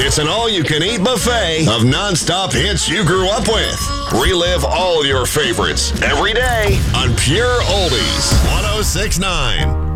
It's an all-you-can-eat buffet of non-stop hits you grew up with. Relive all your favorites every day on Pure Oldies 106.9.